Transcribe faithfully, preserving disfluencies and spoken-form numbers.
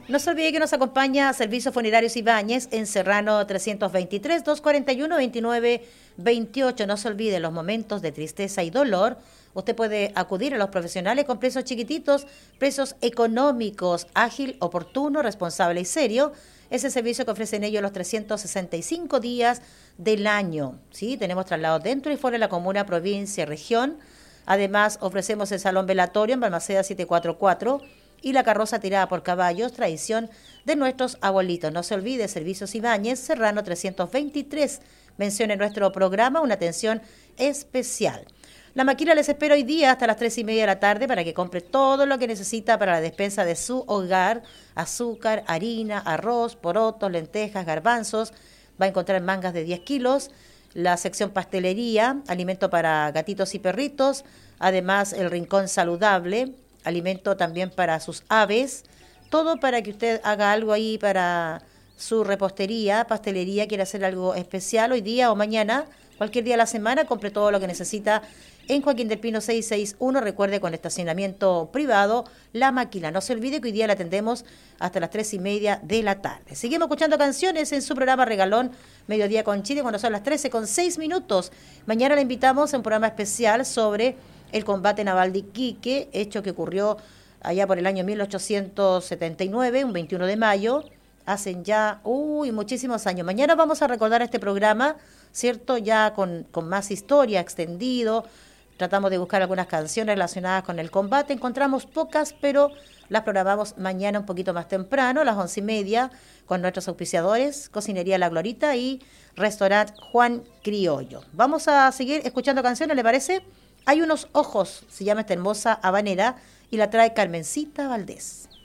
No se olvide que nos acompaña Servicios Funerarios Ibáñez en Serrano trescientos veintitrés, doscientos cuarenta y uno, veintinueve veintiocho. No se olvide, en los momentos de tristeza y dolor, usted puede acudir a los profesionales con precios chiquititos, precios económicos, ágil, oportuno, responsable y serio. Ese servicio que ofrecen ellos los trescientos sesenta y cinco días del año. ¿Sí? Tenemos traslados dentro y fuera de la comuna, provincia, región. Además, ofrecemos el salón velatorio en Balmaceda setecientos cuarenta y cuatro y la carroza tirada por caballos, tradición de nuestros abuelitos. No se olvide, Servicios Ibáñez, Serrano trescientos veintitrés. Mencione en nuestro programa una atención especial. La Maquila les espera hoy día hasta las tres y media de la tarde para que compre todo lo que necesita para la despensa de su hogar: azúcar, harina, arroz, porotos, lentejas, garbanzos. Va a encontrar mangas de diez kilos, la sección pastelería, alimento para gatitos y perritos, además el rincón saludable, alimento también para sus aves, todo para que usted haga algo ahí para su repostería, pastelería, quiere hacer algo especial hoy día o mañana, cualquier día de la semana, compre todo lo que necesita en Joaquín del Pino seiscientos sesenta y uno, recuerde, con estacionamiento privado, La Maquila. No se olvide que hoy día la atendemos hasta las tres y media de la tarde. Seguimos escuchando canciones en su programa Regalón Mediodía con Chile, cuando son las trece con seis minutos. Mañana la invitamos a un programa especial sobre el combate naval de Iquique, hecho que ocurrió allá por el año mil ochocientos setenta y nueve, un veintiuno de mayo, hacen ya, uy, muchísimos años. Mañana vamos a recordar este programa, ¿cierto? Ya con, con más historia, extendido. Tratamos de buscar algunas canciones relacionadas con el combate. Encontramos pocas, pero las programamos mañana un poquito más temprano, a las once y media, con nuestros auspiciadores, Cocinería La Glorita y Restaurant Juan Criollo. Vamos a seguir escuchando canciones, ¿le parece? Hay unos ojos, se llama esta hermosa habanera, y la trae Carmencita Valdés.